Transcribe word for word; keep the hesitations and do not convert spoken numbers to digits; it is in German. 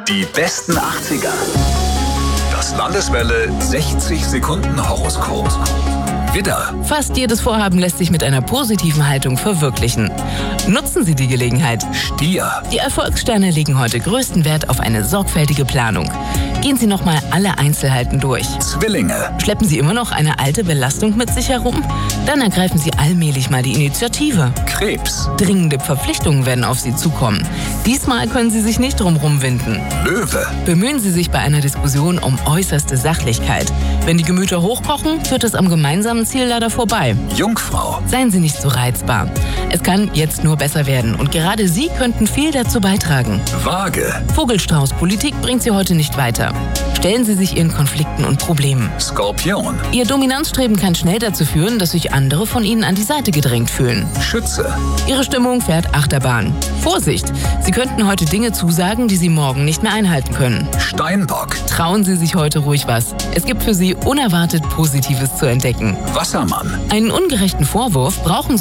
Die besten achtziger. Das Landeswelle sechzig Sekunden Horoskop. Widder. Fast jedes Vorhaben lässt sich mit einer positiven Haltung verwirklichen. Nutzen Sie die Gelegenheit. Stier. Die Erfolgssterne legen heute größten Wert auf eine sorgfältige Planung. Gehen Sie nochmal alle Einzelheiten durch. Zwillinge. Schleppen Sie immer noch eine alte Belastung mit sich herum? Dann ergreifen Sie allmählich mal die Initiative. Krebs. Dringende Verpflichtungen werden auf Sie zukommen. Diesmal können Sie sich nicht drumherum winden. Löwe. Bemühen Sie sich bei einer Diskussion um äußerste Sachlichkeit. Wenn die Gemüter hochkochen, führt es am gemeinsamen Ziel leider vorbei. Jungfrau. Seien Sie nicht so reizbar. Es kann jetzt nur besser werden und gerade Sie könnten viel dazu beitragen. Waage. Vogelstrauß, Politik bringt Sie heute nicht weiter. Stellen Sie sich Ihren Konflikten und Problemen. Skorpion. Ihr Dominanzstreben kann schnell dazu führen, dass sich andere von Ihnen an die Seite gedrängt fühlen. Schütze. Ihre Stimmung fährt Achterbahn. Vorsicht! Sie könnten heute Dinge zusagen, die Sie morgen nicht mehr einhalten können. Steinbock. Trauen Sie sich heute ruhig was. Es gibt für Sie unerwartet Positives zu entdecken. Wassermann. Einen ungerechten Vorwurf brauchen